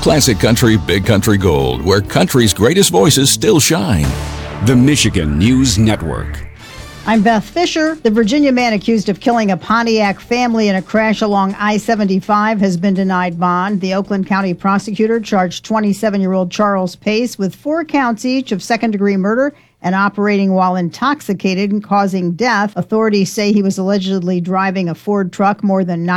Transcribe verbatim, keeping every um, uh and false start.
Classic Country, Big Country Gold, where country's greatest voices still shine. The Michigan News Network. I'm Beth Fisher. The Virginia man accused of killing a Pontiac family in a crash along I seventy-five has been denied bond. The Oakland County prosecutor charged twenty-seven-year-old Charles Pace with four counts each of second-degree murder and operating while intoxicated and causing death. Authorities say he was allegedly driving a Ford truck more than